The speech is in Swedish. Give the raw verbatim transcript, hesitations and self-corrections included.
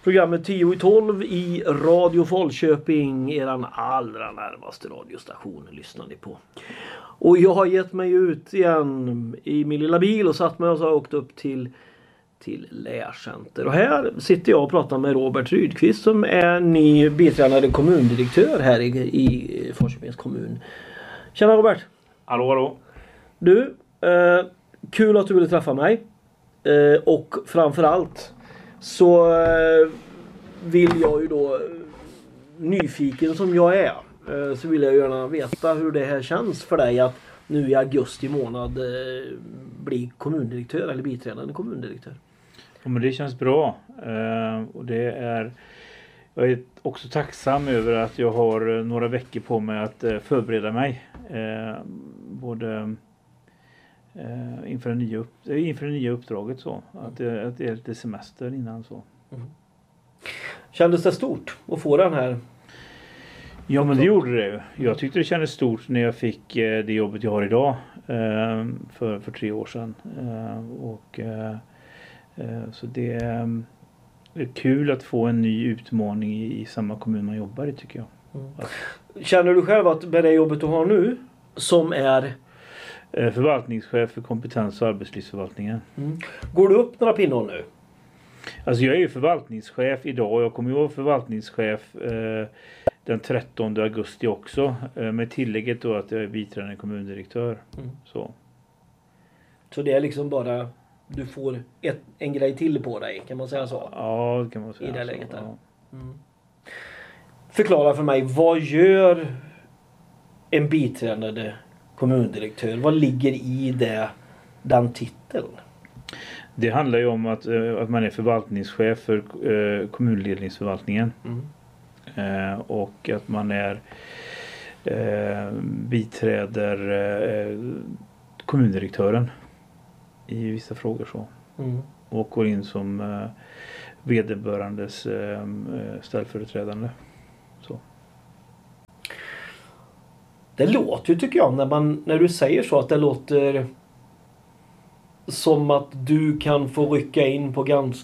Programmet tio i tolv i Radio Falköping, eran allra närmaste radiostation lyssnar ni på. Och jag har gett mig ut igen i min lilla bil och satt mig och så har jag åkt upp till, till Lärcenter. Och här sitter jag och pratar med Robert Rydqvist som är ny biträdande kommundirektör här i, i Falköpings kommun. Tjena Robert! Hallå, hallå! Du, eh, kul att du ville träffa mig. Eh, och framförallt så eh, vill jag ju då, nyfiken som jag är, eh, så vill jag gärna veta hur det här känns för dig att nu i augusti månad eh, bli kommundirektör eller biträdande kommundirektör. Ja, men det känns bra. Eh, och det är, jag är också tacksam över att jag har några veckor på mig att eh, förbereda mig. Eh, både eh, inför, det nya upp, inför det nya uppdraget så. Att det, att det är lite semester innan så. Mm. Kändes det stort att få den här? Ja, men det gjorde det. Jag tyckte det kändes stort när jag fick eh, det jobbet jag har idag eh, för, för tre år sedan. Eh, och eh, eh, så det är, det är kul att få en ny utmaning i, i samma kommun man jobbar i, tycker jag. Mm. Känner du själv att med det jobbet du har nu som är eh, förvaltningschef för kompetens- och arbetslivsförvaltningen. Mm. Går du upp några pinnor nu? Alltså jag är ju förvaltningschef idag och jag kommer ju vara förvaltningschef eh, den trettonde augusti också. Eh, med tillägget då att jag är biträdande kommundirektör. Mm. Så. Så det är liksom bara, du får ett, en grej till på dig, kan man säga så? Ja, det kan man säga. I det så, läget där. Ja. Mm. Förklara för mig, vad gör en biträdande kommundirektör? Vad ligger i det, den titeln? Det handlar ju om att, att man är förvaltningschef för eh, kommunledningsförvaltningen. Mm. Eh, och att man är eh, biträder eh, kommundirektören i vissa frågor så. Mm. Och går in som eh, vederbörandes eh, ställföreträdande. Så. Det låter ju, tycker jag, när, man, när du säger så, att det låter som att du kan få rycka in på ganska